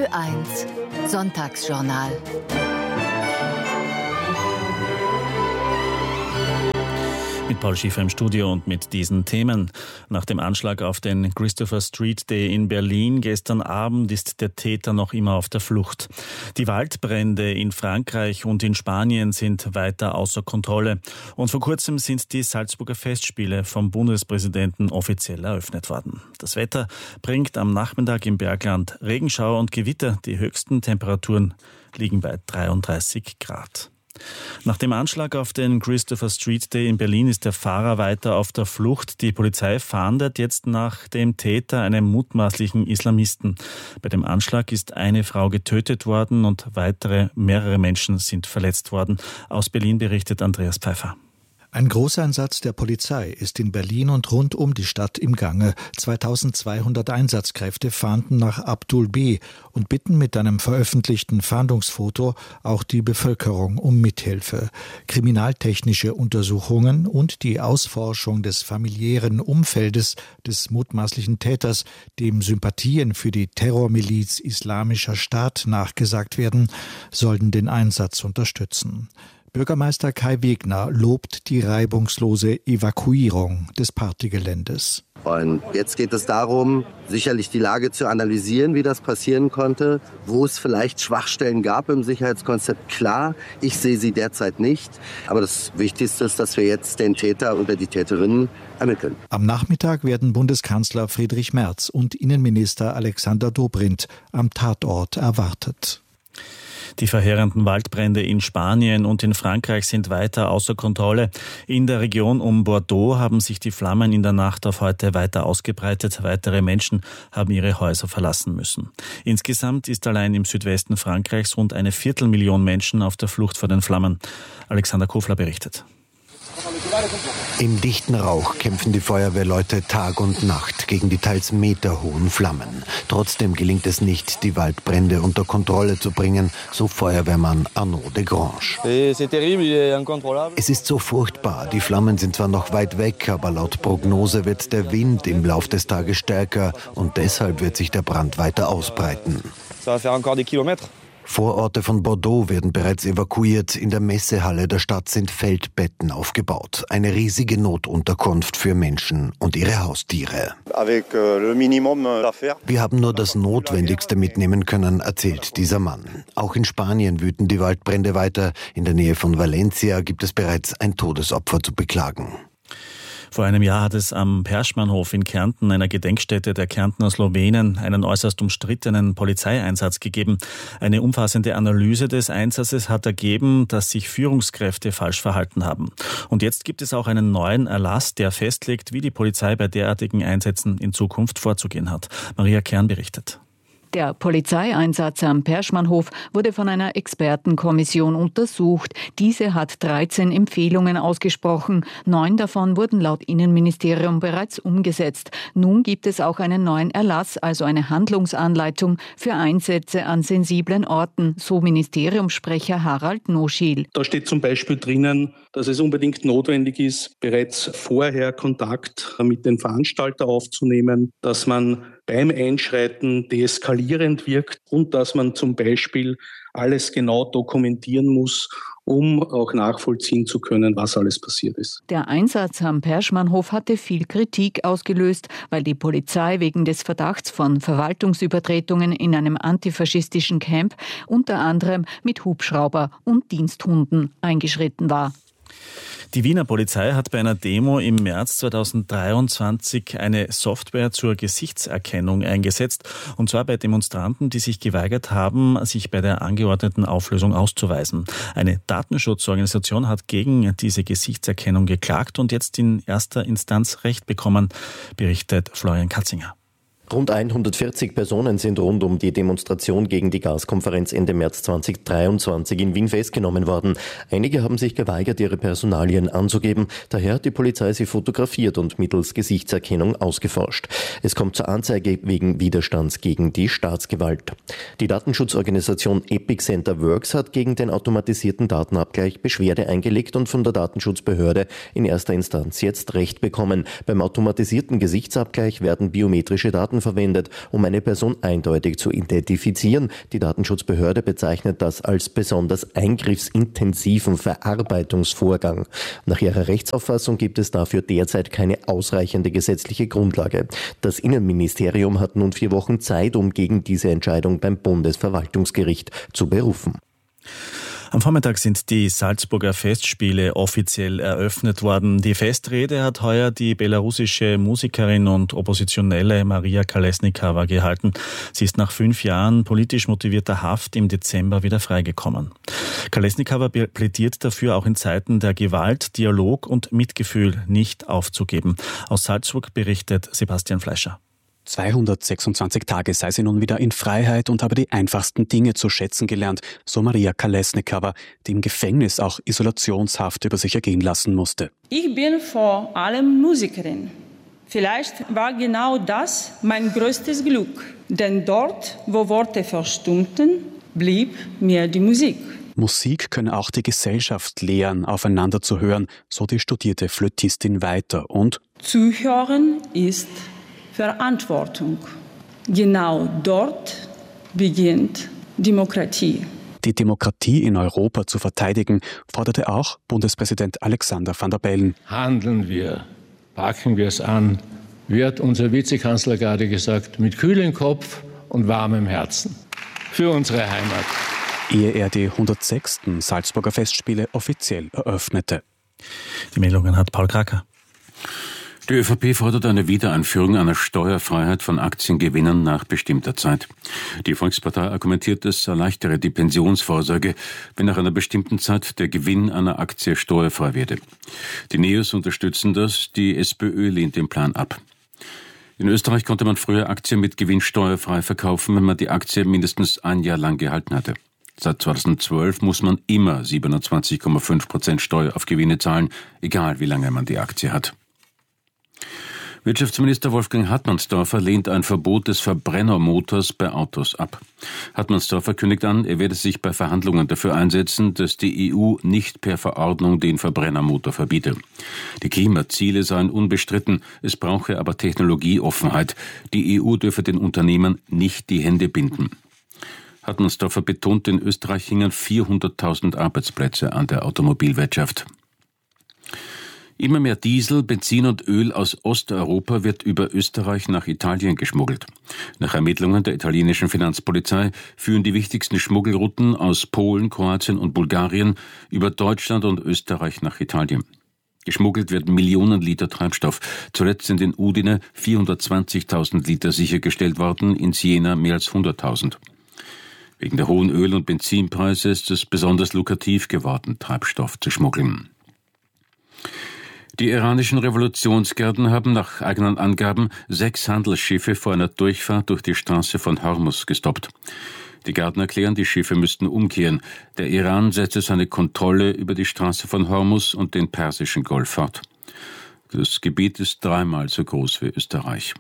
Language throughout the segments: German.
Ö1 Sonntagsjournal. Mit Paul Schiefer im Studio und mit diesen Themen. Nach dem Anschlag auf den Christopher Street Day in Berlin gestern Abend ist der Täter noch immer auf der Flucht. Die Waldbrände in Frankreich und in Spanien sind weiter außer Kontrolle. Und vor kurzem sind die Salzburger Festspiele vom Bundespräsidenten offiziell eröffnet worden. Das Wetter bringt am Nachmittag im Bergland Regenschauer und Gewitter. Die höchsten Temperaturen liegen bei 33 Grad. Nach dem Anschlag auf den Christopher Street Day in Berlin ist der Fahrer weiter auf der Flucht. Die Polizei fahndet jetzt nach dem Täter, einem mutmaßlichen Islamisten. Bei dem Anschlag ist eine Frau getötet worden und mehrere Menschen sind verletzt worden. Aus Berlin berichtet Andreas Pfeiffer. Ein Großeinsatz der Polizei ist in Berlin und rund um die Stadt im Gange. 2200 Einsatzkräfte fahnden nach Abdul B. und bitten mit einem veröffentlichten Fahndungsfoto auch die Bevölkerung um Mithilfe. Kriminaltechnische Untersuchungen und die Ausforschung des familiären Umfeldes des mutmaßlichen Täters, dem Sympathien für die Terrormiliz Islamischer Staat nachgesagt werden, sollten den Einsatz unterstützen. Bürgermeister Kai Wegner lobt die reibungslose Evakuierung des Partygeländes. Und jetzt geht es darum, sicherlich die Lage zu analysieren, wie das passieren konnte, wo es vielleicht Schwachstellen gab im Sicherheitskonzept. Klar, ich sehe sie derzeit nicht. Aber das Wichtigste ist, dass wir jetzt den Täter oder die Täterinnen ermitteln. Am Nachmittag werden Bundeskanzler Friedrich Merz und Innenminister Alexander Dobrindt am Tatort erwartet. Die verheerenden Waldbrände in Spanien und in Frankreich sind weiter außer Kontrolle. In der Region um Bordeaux haben sich die Flammen in der Nacht auf heute weiter ausgebreitet. Weitere Menschen haben ihre Häuser verlassen müssen. Insgesamt ist allein im Südwesten Frankreichs rund 250.000 Menschen auf der Flucht vor den Flammen. Alexander Kofler berichtet. Im dichten Rauch kämpfen die Feuerwehrleute Tag und Nacht gegen die teils meterhohen Flammen. Trotzdem gelingt es nicht, die Waldbrände unter Kontrolle zu bringen, so Feuerwehrmann Arnaud de Grange. Es ist so furchtbar. Die Flammen sind zwar noch weit weg, aber laut Prognose wird der Wind im Lauf des Tages stärker und deshalb wird sich der Brand weiter ausbreiten. Vororte von Bordeaux werden bereits evakuiert. In der Messehalle der Stadt sind Feldbetten aufgebaut. Eine riesige Notunterkunft für Menschen und ihre Haustiere. Wir haben nur das Notwendigste mitnehmen können, erzählt dieser Mann. Auch in Spanien wüten die Waldbrände weiter. In der Nähe von Valencia gibt es bereits ein Todesopfer zu beklagen. Vor einem Jahr hat es am Perschmannhof in Kärnten, einer Gedenkstätte der Kärntner Slowenen, einen äußerst umstrittenen Polizeieinsatz gegeben. Eine umfassende Analyse des Einsatzes hat ergeben, dass sich Führungskräfte falsch verhalten haben. Und jetzt gibt es auch einen neuen Erlass, der festlegt, wie die Polizei bei derartigen Einsätzen in Zukunft vorzugehen hat. Maria Kern berichtet. Der Polizeieinsatz am Perschmannhof wurde von einer Expertenkommission untersucht. Diese hat 13 Empfehlungen ausgesprochen. 9 davon wurden laut Innenministerium bereits umgesetzt. Nun gibt es auch einen neuen Erlass, also eine Handlungsanleitung für Einsätze an sensiblen Orten, so Ministeriumssprecher Harald Noschiel. Da steht zum Beispiel drinnen, dass es unbedingt notwendig ist, bereits vorher Kontakt mit dem Veranstalter aufzunehmen, dass man beim Einschreiten deeskalierend wirkt und dass man zum Beispiel alles genau dokumentieren muss, um auch nachvollziehen zu können, was alles passiert ist. Der Einsatz am Perschmannhof hatte viel Kritik ausgelöst, weil die Polizei wegen des Verdachts von Verwaltungsübertretungen in einem antifaschistischen Camp unter anderem mit Hubschrauber und Diensthunden eingeschritten war. Die Wiener Polizei hat bei einer Demo im März 2023 eine Software zur Gesichtserkennung eingesetzt, und zwar bei Demonstranten, die sich geweigert haben, sich bei der angeordneten Auflösung auszuweisen. Eine Datenschutzorganisation hat gegen diese Gesichtserkennung geklagt und jetzt in erster Instanz Recht bekommen, berichtet Florian Katzinger. Rund 140 Personen sind rund um die Demonstration gegen die Gaskonferenz Ende März 2023 in Wien festgenommen worden. Einige haben sich geweigert, ihre Personalien anzugeben. Daher hat die Polizei sie fotografiert und mittels Gesichtserkennung ausgeforscht. Es kommt zur Anzeige wegen Widerstands gegen die Staatsgewalt. Die Datenschutzorganisation Epic Center Works hat gegen den automatisierten Datenabgleich Beschwerde eingelegt und von der Datenschutzbehörde in erster Instanz jetzt Recht bekommen. Beim automatisierten Gesichtsabgleich werden biometrische Daten Daten verwendet, um eine Person eindeutig zu identifizieren. Die Datenschutzbehörde bezeichnet das als besonders eingriffsintensiven Verarbeitungsvorgang. Nach ihrer Rechtsauffassung gibt es dafür derzeit keine ausreichende gesetzliche Grundlage. Das Innenministerium hat nun 4 Wochen Zeit, um gegen diese Entscheidung beim Bundesverwaltungsgericht zu berufen. Am Vormittag sind die Salzburger Festspiele offiziell eröffnet worden. Die Festrede hat heuer die belarussische Musikerin und Oppositionelle Maria Kolesnikava gehalten. Sie ist nach 5 Jahren politisch motivierter Haft im Dezember wieder freigekommen. Kolesnikava plädiert dafür, auch in Zeiten der Gewalt, Dialog und Mitgefühl nicht aufzugeben. Aus Salzburg berichtet Sebastian Fleischer. 226 Tage sei sie nun wieder in Freiheit und habe die einfachsten Dinge zu schätzen gelernt, so Maria Kolesnikava, die im Gefängnis auch Isolationshaft über sich ergehen lassen musste. Ich bin vor allem Musikerin. Vielleicht war genau das mein größtes Glück, denn dort, wo Worte verstummten, blieb mir die Musik. Musik könne auch die Gesellschaft lehren, aufeinander zu hören, so die studierte Flötistin weiter. Und Zuhören ist Verantwortung. Genau dort beginnt Demokratie. Die Demokratie in Europa zu verteidigen, forderte auch Bundespräsident Alexander Van der Bellen. Handeln wir, packen wir es an, wie hat unser Vizekanzler gerade gesagt, mit kühlem Kopf und warmem Herzen für unsere Heimat. Ehe er die 106. Salzburger Festspiele offiziell eröffnete. Die Meldungen hat Paul Kracker. Die ÖVP fordert eine Wiedereinführung einer Steuerfreiheit von Aktiengewinnen nach bestimmter Zeit. Die Volkspartei argumentiert, es erleichtere die Pensionsvorsorge, wenn nach einer bestimmten Zeit der Gewinn einer Aktie steuerfrei werde. Die NEOS unterstützen das, die SPÖ lehnt den Plan ab. In Österreich konnte man früher Aktien mit Gewinn steuerfrei verkaufen, wenn man die Aktie mindestens 1 Jahr lang gehalten hatte. Seit 2012 muss man immer 27,5% Steuer auf Gewinne zahlen, egal wie lange man die Aktie hat. Wirtschaftsminister Wolfgang Hartmannsdorfer lehnt ein Verbot des Verbrennermotors bei Autos ab. Hartmannsdorfer kündigt an, er werde sich bei Verhandlungen dafür einsetzen, dass die EU nicht per Verordnung den Verbrennermotor verbiete. Die Klimaziele seien unbestritten, es brauche aber Technologieoffenheit. Die EU dürfe den Unternehmen nicht die Hände binden. Hartmannsdorfer betont, in Österreich hingen 400.000 Arbeitsplätze an der Automobilwirtschaft. Immer mehr Diesel, Benzin und Öl aus Osteuropa wird über Österreich nach Italien geschmuggelt. Nach Ermittlungen der italienischen Finanzpolizei führen die wichtigsten Schmuggelrouten aus Polen, Kroatien und Bulgarien über Deutschland und Österreich nach Italien. Geschmuggelt werden Millionen Liter Treibstoff. Zuletzt sind in Udine 420.000 Liter sichergestellt worden, in Siena mehr als 100.000. Wegen der hohen Öl- und Benzinpreise ist es besonders lukrativ geworden, Treibstoff zu schmuggeln. Die iranischen Revolutionsgarden haben nach eigenen Angaben 6 Handelsschiffe vor einer Durchfahrt durch die Straße von Hormuz gestoppt. Die Garden erklären, die Schiffe müssten umkehren. Der Iran setze seine Kontrolle über die Straße von Hormuz und den Persischen Golf fort. Das Gebiet ist 3-mal so groß wie Österreich.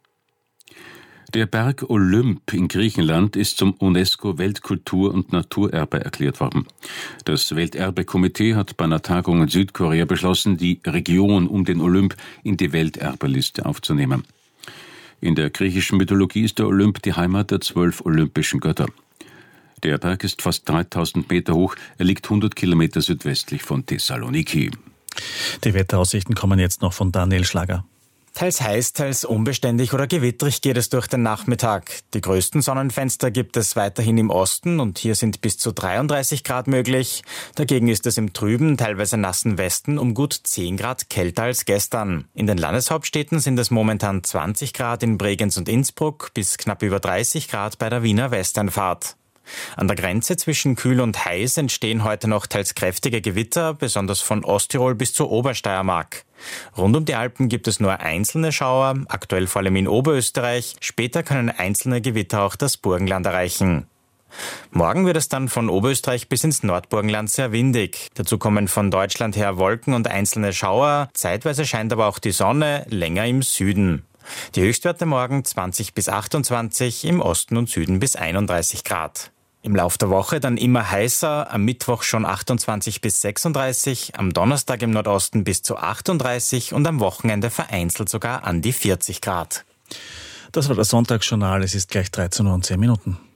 Der Berg Olymp in Griechenland ist zum UNESCO-Weltkultur- und Naturerbe erklärt worden. Das Welterbekomitee hat bei einer Tagung in Südkorea beschlossen, die Region um den Olymp in die Welterbeliste aufzunehmen. In der griechischen Mythologie ist der Olymp die Heimat der 12 olympischen Götter. Der Berg ist fast 3000 Meter hoch, er liegt 100 Kilometer südwestlich von Thessaloniki. Die Wetteraussichten kommen jetzt noch von Daniel Schlager. Teils heiß, teils unbeständig oder gewittrig geht es durch den Nachmittag. Die größten Sonnenfenster gibt es weiterhin im Osten und hier sind bis zu 33 Grad möglich. Dagegen ist es im trüben, teilweise nassen Westen um gut 10 Grad kälter als gestern. In den Landeshauptstädten sind es momentan 20 Grad in Bregenz und Innsbruck bis knapp über 30 Grad bei der Wiener Westernfahrt. An der Grenze zwischen kühl und heiß entstehen heute noch teils kräftige Gewitter, besonders von Osttirol bis zur Obersteiermark. Rund um die Alpen gibt es nur einzelne Schauer, aktuell vor allem in Oberösterreich. Später können einzelne Gewitter auch das Burgenland erreichen. Morgen wird es dann von Oberösterreich bis ins Nordburgenland sehr windig. Dazu kommen von Deutschland her Wolken und einzelne Schauer. Zeitweise scheint aber auch die Sonne, länger im Süden. Die Höchstwerte morgen 20 bis 28, im Osten und Süden bis 31 Grad. Im Lauf der Woche dann immer heißer, am Mittwoch schon 28 bis 36, am Donnerstag im Nordosten bis zu 38 und am Wochenende vereinzelt sogar an die 40 Grad. Das war das Sonntagsjournal. Es ist gleich 13:10 Uhr.